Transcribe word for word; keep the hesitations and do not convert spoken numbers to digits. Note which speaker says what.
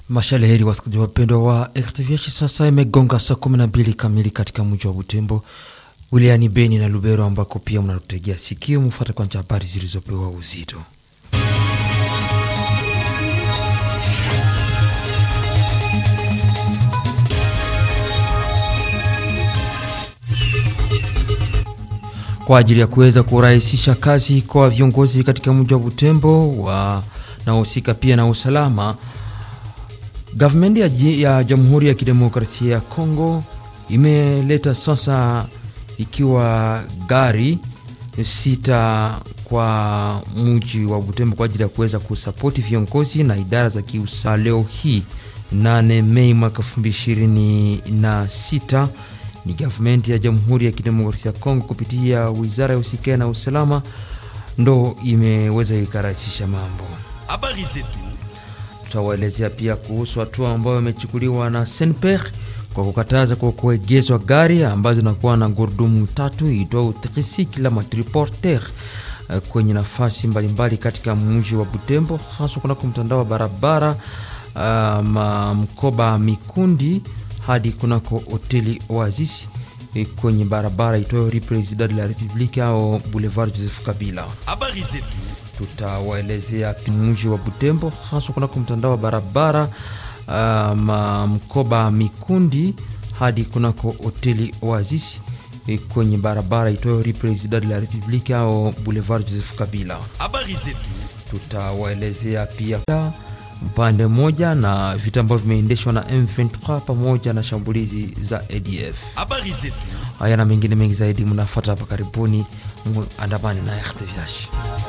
Speaker 1: Mashaleheri wasikilizaji wapendwa wa R T V H, sasa imegonga saa kumi na mbili kamili katika mji wa Butembo, wilayani Beni na Lubero, ambako pia mnatutegea sikio. Mfuate kwanza habari zilizopewa uzito. Kwa ajili ya kuweza kurahisisha kazi kwa viongozi katika mji wa Butembo wanaohusika pia na usalama, Government ya, ya Jamhuri ya Kidemokrasia ya Kongo imeleta sasa ikiwa gari sita kwa mji wa Butembo kwa ajili ya kuweza kusapoti viongozi na idara za kiusalama. Leo hii nane Mei mwaka elfu mbili ishirini na sita ni Government ya Jamhuri ya Kidemokrasia ya Kongo kupitia Wizara ya Usikia na Usalama ndo imeweza ikarahisisha mambo.
Speaker 2: Habari zetu
Speaker 1: tutawaelezea pia kuhusu hatua ambayo imechukuliwa na Senper kwa kukataza kwa kuegezwa gari ambazo zinakuwa na gurudumu tatu itwa tricycle ama triporter kwenye nafasi mbalimbali katika mji wa Butembo, hasa kuna mtandao wa barabara um, mkoba Mikundi hadi kunako hoteli Oasis kwenye barabara itwa Rue President de la République au Boulevard Joseph Kabila.
Speaker 2: Habari zetu
Speaker 1: tutawaelezea mji wa Butembo, hasa kuna mtandao wa barabara um, mkoba Mikundi hadi kunako hoteli Oasis kwenye barabara itwa Rue President de la République au Boulevard Joseph Kabila.
Speaker 2: Habari zetu
Speaker 1: tutawaelezea pia upande moja na vita ambavyo vimeendeshwa na M ishirini na tatu pamoja na shambulizi za A D F.
Speaker 2: Habari zetu
Speaker 1: haya na mengine mengi zaidi mnafuata hapa karibuni, andamani na R T V H.